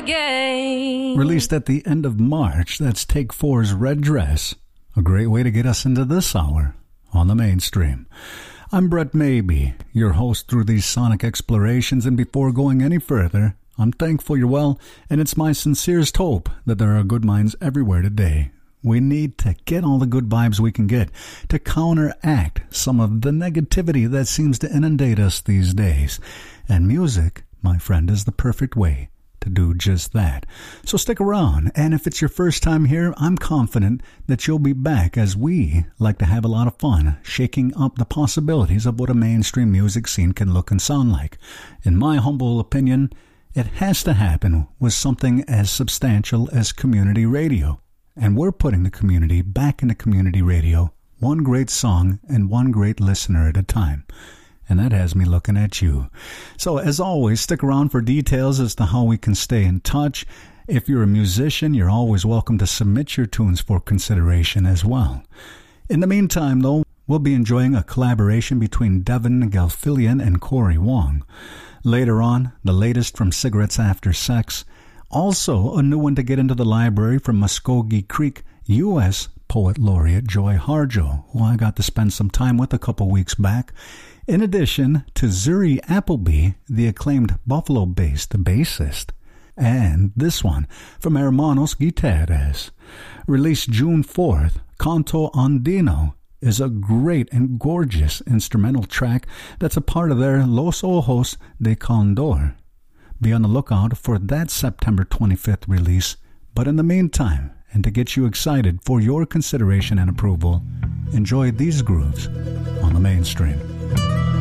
again. Released at the end of March, that's Take 4's Red Dress. A great way to get us into this hour on the mainstream. I'm Brett Maybe, your host through these sonic explorations, and before going any further, I'm thankful you're well, and it's my sincerest hope that there are good minds everywhere today. We need to get all the good vibes we can get to counteract some of the negativity that seems to inundate us these days. And music, my friend, is the perfect way to do just that. So stick around, and if it's your first time here, I'm confident that you'll be back, as we like to have a lot of fun shaking up the possibilities of what a mainstream music scene can look and sound like. In my humble opinion, it has to happen with something as substantial as community radio. And we're putting the community back into community radio, one great song and one great listener at a time. And that has me looking at you. So as always, stick around for details as to how we can stay in touch. If you're a musician, you're always welcome to submit your tunes for consideration as well. In the meantime, though, we'll be enjoying a collaboration between Devin Gelfillion and Corey Wong. Later on, the latest from Cigarettes After Sex. Also, a new one to get into the library from Muskogee Creek, U.S. Poet Laureate Joy Harjo, who I got to spend some time with a couple weeks back. In addition to Zuri Appleby, the acclaimed Buffalo-based bassist. And this one from Hermanos Guitierrez. Released June 4th, Canto Andino is a great and gorgeous instrumental track that's a part of their Los Ojos de Condor. Be on the lookout for that September 25th release. But in the meantime, and to get you excited for your consideration and approval, enjoy these grooves on the mainstream.